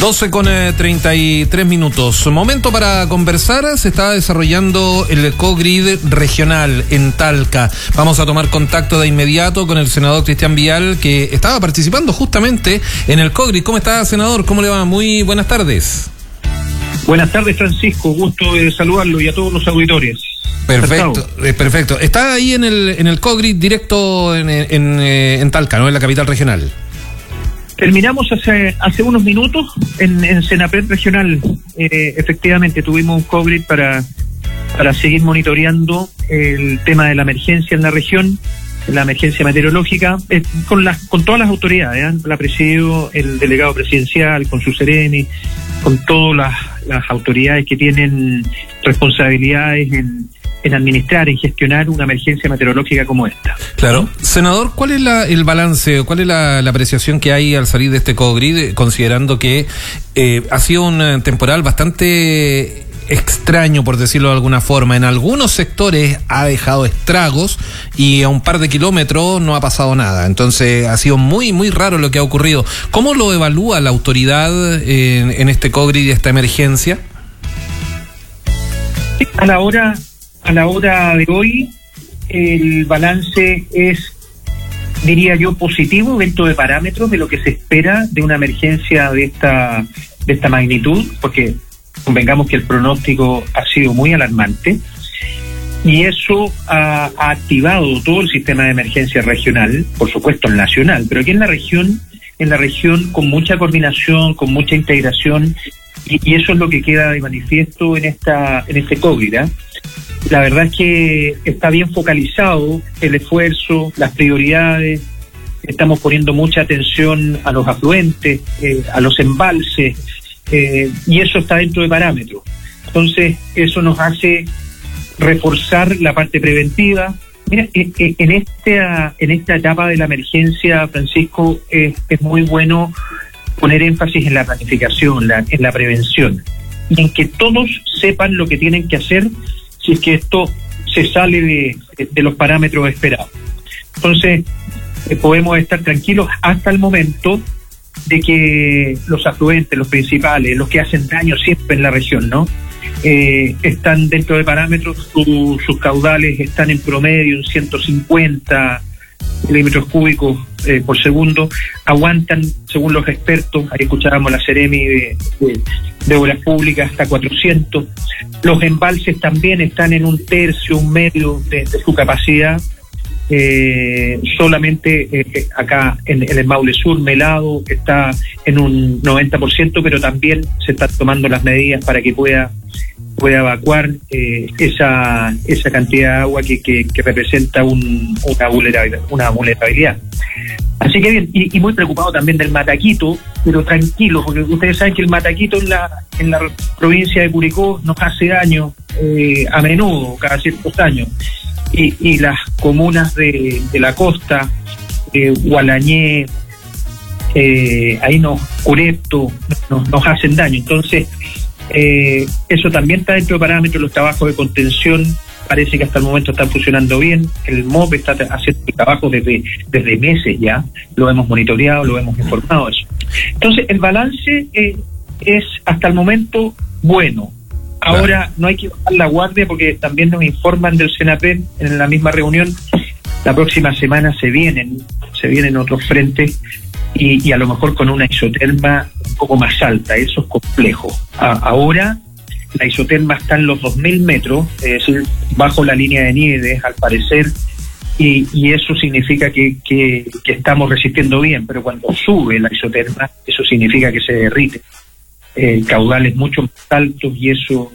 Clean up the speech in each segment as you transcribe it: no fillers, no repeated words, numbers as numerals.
12:33. Momento para conversar. Se está desarrollando el COGRID regional en Talca. Vamos a tomar contacto de inmediato con el senador Cristian Vial, que estaba participando justamente en el COGRID. ¿Cómo está, senador? ¿Cómo le va? Muy buenas tardes. Buenas tardes, Francisco. Gusto de saludarlo y a todos los auditores. Perfecto, perfecto. Está ahí en el COGRID directo en Talca, ¿no? En la capital regional. Terminamos hace unos minutos en Senapred regional. Efectivamente, tuvimos un COGRID para seguir monitoreando el tema de la emergencia en la región, la emergencia meteorológica, con todas las autoridades, la presidió el delegado presidencial, con su Seremi, con todas las autoridades que tienen responsabilidades en administrar, en gestionar una emergencia meteorológica como esta. Claro. Senador, ¿cuál es el balance, cuál es la apreciación que hay al salir de este COGRID, considerando que ha sido un temporal bastante extraño, por decirlo de alguna forma? En algunos sectores ha dejado estragos y a un par de kilómetros no ha pasado nada. Entonces ha sido muy, muy raro lo que ha ocurrido. ¿Cómo lo evalúa la autoridad en este COGRID y esta emergencia? A la hora de hoy, el balance es, diría yo, positivo dentro de parámetros de lo que se espera de una emergencia de esta magnitud, porque convengamos que el pronóstico ha sido muy alarmante y eso ha activado todo el sistema de emergencia regional, por supuesto el nacional, pero aquí en la región con mucha coordinación, con mucha integración, y eso es lo que queda de manifiesto en este COGRID, ¿eh? La verdad es que está bien focalizado el esfuerzo, las prioridades. Estamos poniendo mucha atención a los afluentes, a los embalses, y eso está dentro de parámetros. Entonces, eso nos hace reforzar la parte preventiva. Mira, en esta etapa de la emergencia, Francisco, es muy bueno poner énfasis en la planificación, en la prevención, y en que todos sepan lo que tienen que hacer si es que esto se sale de los parámetros esperados. Entonces, podemos estar tranquilos hasta el momento de que los afluentes, los principales, los que hacen daño siempre en la región, ¿no? Están dentro de parámetros, sus caudales están en promedio en 150 milímetros cúbicos por segundo, aguantan, según los expertos, ahí escuchábamos la Seremi de Obras Públicas, hasta 400. Los embalses también están en un tercio, un medio de su capacidad. Solamente acá en el Maule Sur, Melado, está en un 90%, pero también se están tomando las medidas para que pueda evacuar esa cantidad de agua que representa una vulnerabilidad. Así que bien, y muy preocupado también del Mataquito, pero tranquilo, porque ustedes saben que el Mataquito en la provincia de Curicó nos hace daño a menudo, cada ciertos años, y las comunas de la costa, Gualañé, Curepto, nos hacen daño. Entonces, eso también está dentro de parámetros. Los trabajos de contención parece que hasta el momento están funcionando bien. El MOP está haciendo el trabajo desde meses ya, lo hemos monitoreado, lo hemos informado de eso. Entonces, el balance es hasta el momento bueno. Ahora no hay que bajar la guardia, porque también nos informan del Senapred en la misma reunión. La próxima semana se vienen otros frentes y a lo mejor con una isoterma un poco más alta. Eso es complejo. Ahora la isoterma está en los 2.000 metros, es decir, bajo la línea de nieve, al parecer, y eso significa que estamos resistiendo bien, pero cuando sube la isoterma, eso significa que se derrite. Caudales mucho más altos, y eso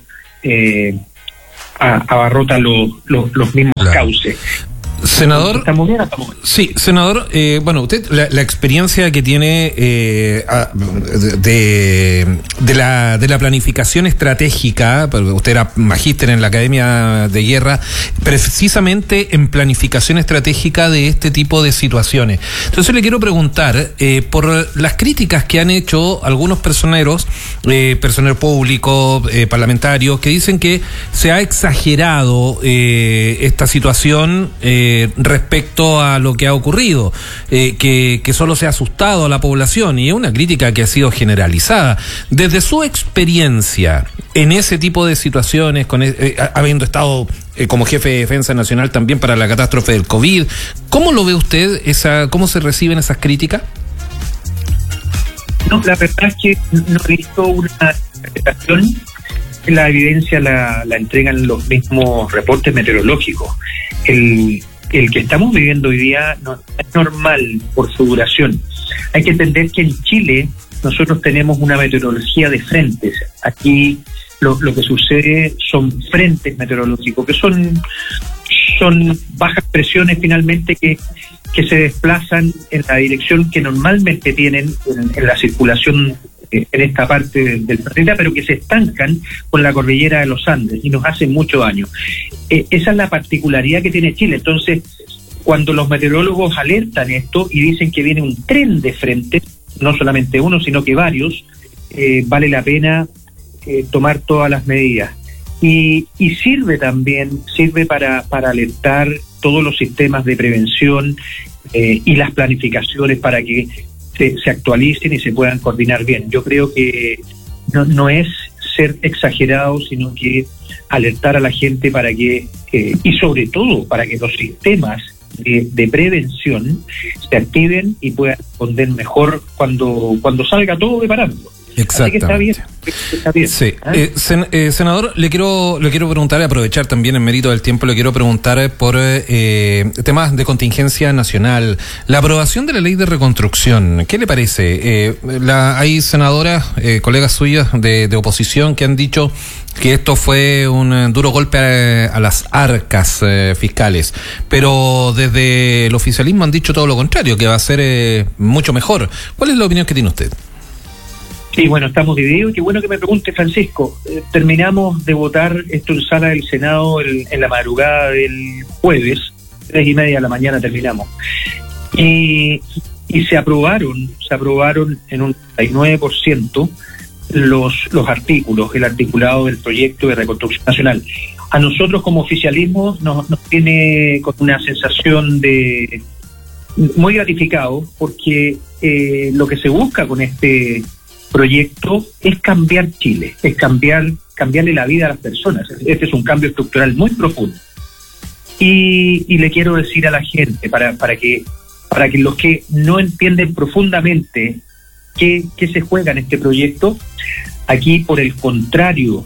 abarrota los mismos cauces. Senador, ¿Estamos bien? ¿Estamos bien? Sí, senador, bueno, usted la experiencia que tiene de la planificación estratégica, porque usted era magíster en la Academia de Guerra, precisamente en planificación estratégica de este tipo de situaciones. Entonces le quiero preguntar por las críticas que han hecho algunos personeros públicos, parlamentarios, que dicen que se ha exagerado esta situación respecto a lo que ha ocurrido, que solo se ha asustado a la población, y es una crítica que ha sido generalizada. Desde su experiencia en ese tipo de situaciones, habiendo estado como jefe de defensa nacional también para la catástrofe del COVID, ¿cómo lo ve usted? ¿Cómo se reciben esas críticas? No, la verdad es que no he visto una interpretación. La evidencia la entregan los mismos reportes meteorológicos. El que estamos viviendo hoy día no es normal por su duración. Hay que entender que en Chile nosotros tenemos una meteorología de frentes. Aquí lo que sucede son frentes meteorológicos, que son bajas presiones finalmente que se desplazan en la dirección que normalmente tienen en la circulación en esta parte del planeta, pero que se estancan con la cordillera de los Andes y nos hacen mucho daño. Esa es la particularidad que tiene Chile. Entonces, cuando los meteorólogos alertan esto y dicen que viene un tren de frente, no solamente uno, sino que varios, vale la pena tomar todas las medidas. Y sirve para alertar todos los sistemas de prevención y las planificaciones para que se actualicen y se puedan coordinar bien. Yo creo que no es ser exagerado, sino que alertar a la gente para que, y sobre todo para que los sistemas de prevención se activen y puedan responder mejor cuando salga todo de parámetro. Exactamente. Así que está bien. Sí. Senador, le quiero preguntar, aprovechar también el mérito del tiempo, le quiero preguntar por temas de contingencia nacional. La aprobación de la ley de reconstrucción, ¿qué le parece? Hay senadoras, colegas suyas de oposición que han dicho que esto fue un duro golpe a las arcas fiscales, pero desde el oficialismo han dicho todo lo contrario, que va a ser mucho mejor. ¿Cuál es la opinión que tiene usted? Sí, bueno, estamos divididos. Qué bueno que me pregunte, Francisco. Terminamos de votar esto en sala del Senado en la madrugada del jueves, 3:30 de la mañana terminamos. Y se aprobaron en un 39% los artículos, el articulado del proyecto de reconstrucción nacional. A nosotros como oficialismo nos tiene con una sensación de muy gratificado, porque lo que se busca con este proyecto es cambiar Chile, es cambiarle la vida a las personas. Este es un cambio estructural muy profundo. Y le quiero decir a la gente, para que los que no entienden profundamente qué se juega en este proyecto, aquí por el contrario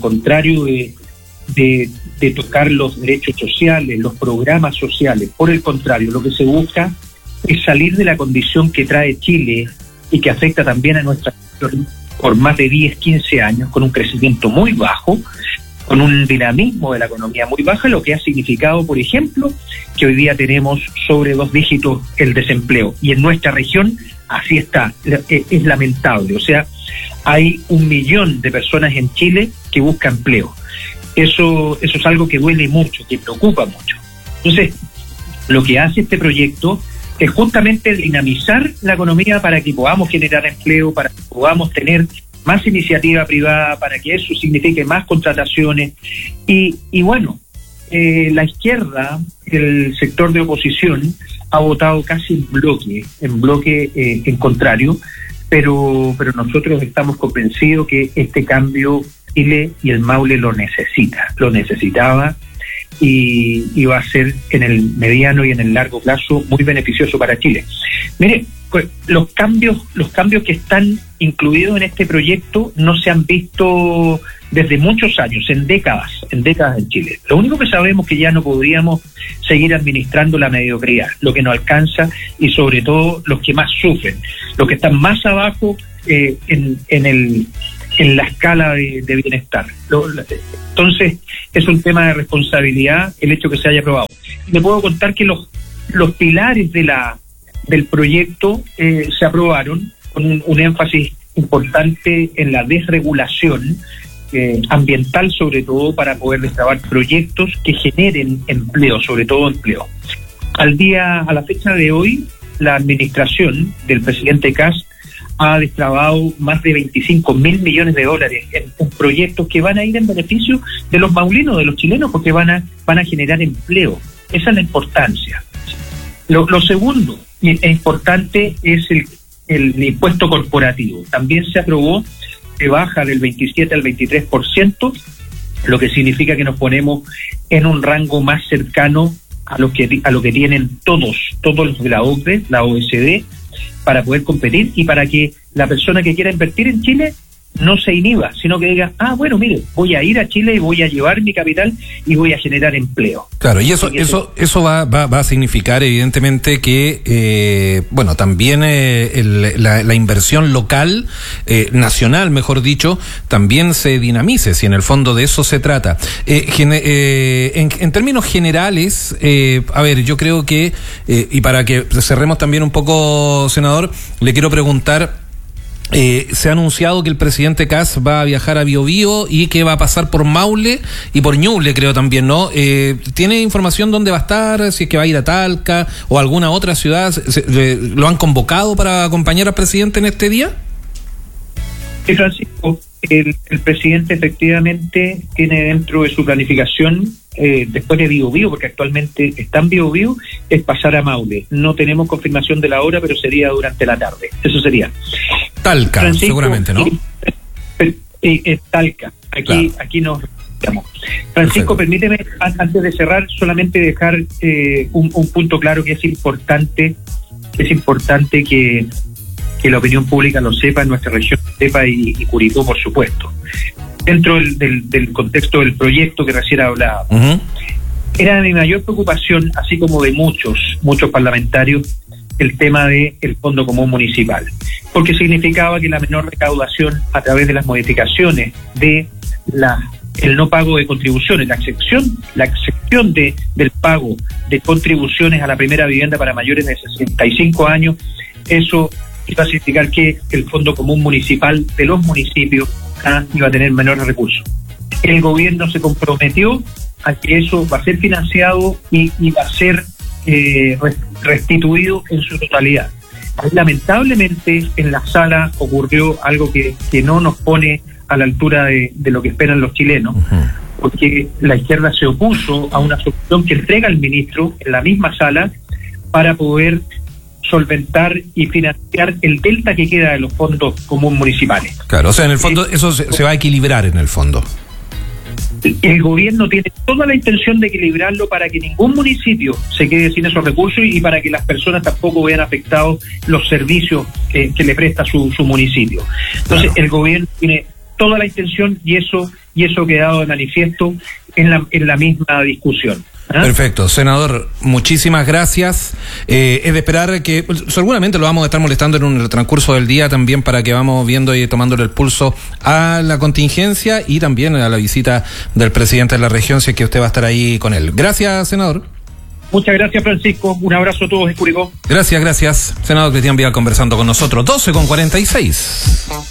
de tocar los derechos sociales, los programas sociales, por el contrario, lo que se busca es salir de la condición que trae Chile y que afecta también a nuestra región por más de 10, 15 años, con un crecimiento muy bajo, con un dinamismo de la economía muy baja, lo que ha significado, por ejemplo, que hoy día tenemos sobre 2 dígitos el desempleo. Y en nuestra región así está, es lamentable. O sea, hay 1 millón de personas en Chile que buscan empleo. Eso es algo que duele mucho, que preocupa mucho. Entonces, lo que hace este proyecto es justamente dinamizar la economía para que podamos generar empleo, para que podamos tener más iniciativa privada, para que eso signifique más contrataciones. Y bueno, la izquierda, el sector de oposición, ha votado casi en bloque en contrario, pero nosotros estamos convencidos que este cambio Chile y el Maule lo necesitaba, y va a ser en el mediano y en el largo plazo muy beneficioso para Chile. Mire, pues, los cambios que están incluidos en este proyecto no se han visto desde muchos años, en décadas en Chile. Lo único que sabemos es que ya no podríamos seguir administrando la mediocridad, lo que nos alcanza, y sobre todo los que más sufren, los que están más abajo en la escala de bienestar. Entonces, es un tema de responsabilidad el hecho que se haya aprobado. Le puedo contar que los pilares del proyecto se aprobaron con un énfasis importante en la desregulación ambiental, sobre todo para poder destrabar proyectos que generen empleo, sobre todo empleo. A la fecha de hoy, la administración del presidente Kast ha destrabado más de 25.000 millones de dólares en proyectos que van a ir en beneficio de los maulinos, de los chilenos, porque van a generar empleo. Esa es la importancia. Lo segundo e importante es el impuesto corporativo. También se aprobó que baja del 27 al 23%, lo que significa que nos ponemos en un rango más cercano a lo que tienen todos los de la OCDE, la OECD, para poder competir y para que la persona que quiera invertir en Chile no se inhiba, sino que diga, bueno, mire, voy a ir a Chile y voy a llevar mi capital y voy a generar empleo. Claro, y eso va a significar evidentemente que, también la inversión local, nacional, mejor dicho, también se dinamice, si en el fondo de eso se trata. En términos generales, yo creo que, y para que cerremos también un poco, senador, le quiero preguntar, se ha anunciado que el presidente Kast va a viajar a Biobío y que va a pasar por Maule y por Ñuble, creo también, ¿no? ¿Tiene información dónde va a estar? Si es que va a ir a Talca o a alguna otra ciudad. ¿Lo han convocado para acompañar al presidente en este día? Sí, Francisco, el presidente efectivamente tiene dentro de su planificación, después de Biobío, porque actualmente está en Biobío, es pasar a Maule. No tenemos confirmación de la hora, pero sería durante la tarde. Eso sería. Talca, Francisco, seguramente, ¿no? Talca. Aquí nos retiramos. Francisco, Perfecto. Permíteme, antes de cerrar, solamente dejar un punto claro que es importante que la opinión pública lo sepa, en nuestra región sepa y Curicó, por supuesto. Dentro del contexto del proyecto que recién hablaba, era de mi mayor preocupación, así como de muchos parlamentarios, el tema del Fondo Común Municipal, porque significaba que la menor recaudación a través de las modificaciones de el no pago de contribuciones, la excepción del pago de contribuciones a la primera vivienda para mayores de 65 años, eso iba a significar que el Fondo Común Municipal de los municipios iba a tener menores recursos. El gobierno se comprometió a que eso va a ser financiado y va a ser restituido en su totalidad. Lamentablemente en la sala ocurrió algo que no nos pone a la altura de lo que esperan los chilenos, porque la izquierda se opuso a una solución que entrega el ministro en la misma sala para poder solventar y financiar el delta que queda de los fondos comunes municipales. Claro, o sea, en el fondo eso se va a equilibrar en el fondo. El gobierno tiene toda la intención de equilibrarlo para que ningún municipio se quede sin esos recursos y para que las personas tampoco vean afectados los servicios que le presta su municipio. Entonces, claro, el gobierno tiene toda la intención y eso ha quedado de manifiesto en la misma discusión. Perfecto, senador, muchísimas gracias. Es de esperar que seguramente lo vamos a estar molestando en el transcurso del día también para que vamos viendo y tomándole el pulso a la contingencia y también a la visita del presidente de la región, si es que usted va a estar ahí con él. Gracias, senador. Muchas gracias, Francisco. Un abrazo a todos en Curicó. Gracias. Senador Cristian Vial conversando con nosotros. 12:46.